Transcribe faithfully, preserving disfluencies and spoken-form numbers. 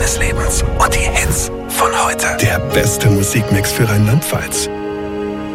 deines Lebens und die Hits von heute. Der beste Musikmix für Rheinland-Pfalz.